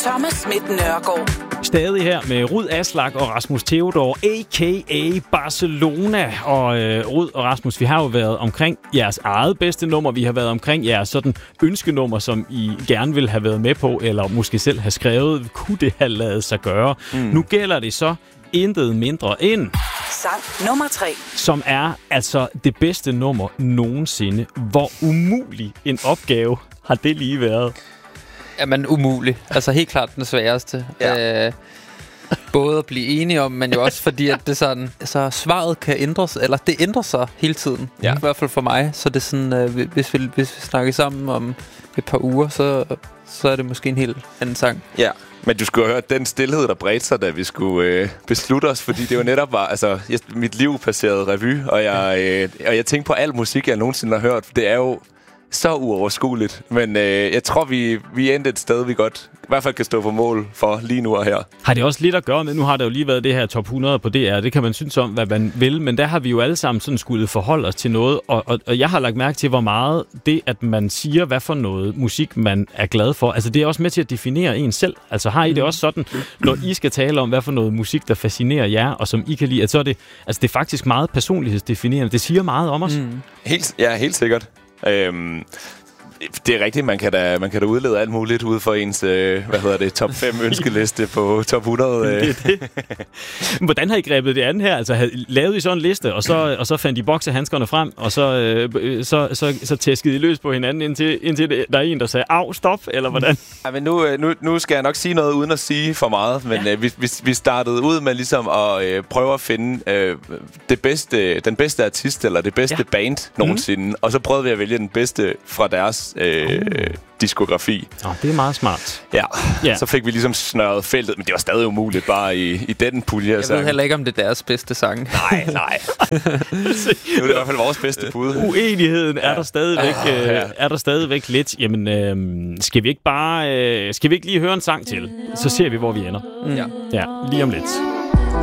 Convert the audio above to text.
Thomas Schmidt Nørgaard. Stadig her med Rud Aslak og Rasmus Theodor, a.k.a. Barcelona. Og Rud og Rasmus, vi har jo været omkring jeres eget bedste nummer. Vi har været omkring jeres sådan ønskenummer, som I gerne ville have været med på, eller måske selv have skrevet. Kunne det have ladet sig gøre? Nu gælder det så intet mindre end... Sang nummer 3. Som er altså det bedste nummer nogensinde. Hvor umulig en opgave har det lige været? Jamen umulig. Altså helt klart den sværeste. Ja. Både at blive enige om, men jo også fordi, at det sådan... Altså svaret kan ændres, eller det ændrer sig hele tiden. Ja. I hvert fald for mig. Så det er sådan, hvis vi snakker sammen om et par uger, så er det måske en helt anden sang. Ja. Men du skulle have hørt den stillhed, der bredte sig, da vi skulle beslutte os, fordi det jo netop var, altså, mit liv passerede revy, og jeg tænkte på al musik, jeg nogensinde har hørt. Det er jo så uoverskueligt, men jeg tror, vi endte et sted, vi godt i hvert fald kan stå på mål for lige nu og her. Har det også lidt at gøre med, nu har der jo lige været det her top 100 på DR, det kan man synes om, hvad man vil, men der har vi jo alle sammen sådan skulle forholde os til noget, og jeg har lagt mærke til, hvor meget det, at man siger, hvad for noget musik man er glad for, altså det er også med til at definere en selv. Altså har I det også sådan, når I skal tale om, hvad for noget musik, der fascinerer jer, og som I kan lide, at så er det, altså det er faktisk meget personlighedsdefinerende. Det siger meget om os. Helt sikkert. Det er rigtigt, man kan da udlede alt muligt ud for ens, top 5 ønskeliste på top 100. Hvordan har I grebet det an her? Altså, lavede I sådan en liste, og så fandt I boksehandskerne frem, og så tæskede I løs på hinanden, indtil der er en, der sagde, au, stop, eller hvordan? Ja, men nu skal jeg nok sige noget, uden at sige for meget, men vi startede ud med ligesom at prøve at finde den bedste artist, eller det bedste band nogensinde, og så prøvede vi at vælge den bedste fra deres diskografi. Det er meget smart. Ja, så fik vi ligesom snørret feltet, men det var stadig umuligt bare i den pulje. Jeg ved heller ikke, om det er deres bedste sang. Nej. Nu er det i hvert fald vores bedste bud. Uenigheden er der stadigvæk lidt. Jamen, skal vi ikke lige høre en sang til? Så ser vi, hvor vi ender. Ja, lige om lidt.